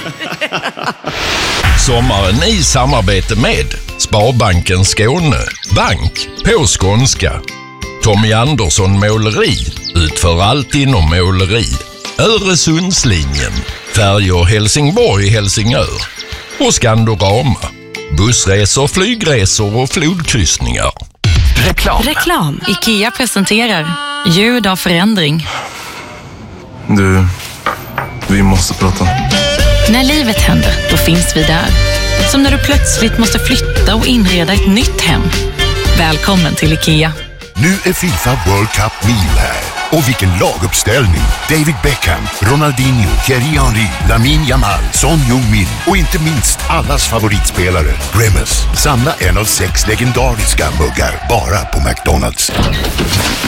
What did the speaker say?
Sommaren i samarbete med Sparbanken Skåne, bank på skånska. Tommy Andersson Måleri utför allt inom måleri. Öresundslinjen, färjor Helsingborg-Helsingör och Skandorama. Bussresor, flygresor och flodkryssningar. Reklam. IKEA presenterar ljud av förändring. Du, vi måste prata. När livet händer, då finns vi där. Som när du plötsligt måste flytta och inreda ett nytt hem. Välkommen till IKEA. Nu är FIFA World Cup Meal här. Och vilken laguppställning! David Beckham, Ronaldinho, Thierry Henry, Lamine Yamal, Son Heung-min och inte minst allas favoritspelare, Grimace. Samla en av 6 legendariska muggar bara på McDonald's.